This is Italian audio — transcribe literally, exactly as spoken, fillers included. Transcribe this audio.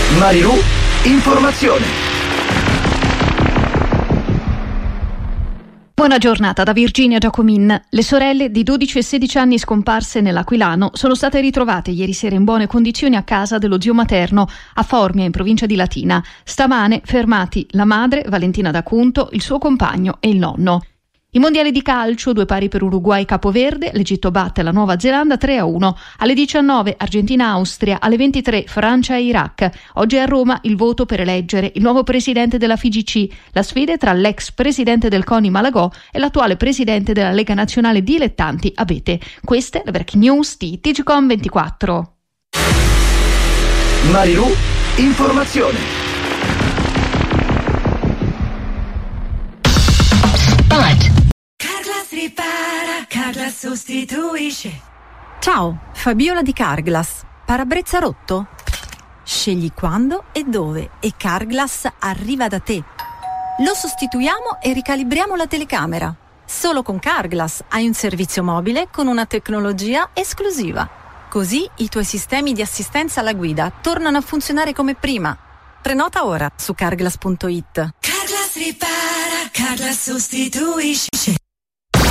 Marilù Informazione. Buona giornata da Virginia Giacomin. Le sorelle di dodici e sedici anni scomparse nell'Aquilano sono state ritrovate ieri sera in buone condizioni a casa dello zio materno a Formia, in provincia di Latina. Stamane fermati la madre, Valentina D'Acunto, il suo compagno e il nonno. I mondiali di calcio, due pari per Uruguay Capoverde, l'Egitto batte la Nuova Zelanda tre a uno. Alle diciannove Argentina-Austria, alle ventitré Francia-Iraq. Oggi è a Roma il voto per eleggere il nuovo presidente della F I G C. La sfida è tra l'ex presidente del CONI Malagò e l'attuale presidente della Lega Nazionale Dilettanti Abete. Queste le breaking news di T G Com ventiquattro. Marilù Informazione. Carglass ripara, Carglass sostituisce. Ciao, Fabiola di Carglass. Parabrezza rotto? Scegli quando e dove e Carglass arriva da te. Lo sostituiamo e ricalibriamo la telecamera. Solo con Carglass hai un servizio mobile con una tecnologia esclusiva. Così i tuoi sistemi di assistenza alla guida tornano a funzionare come prima. Prenota ora su carglass punto it. Carglass ripara, Carglass sostituisce.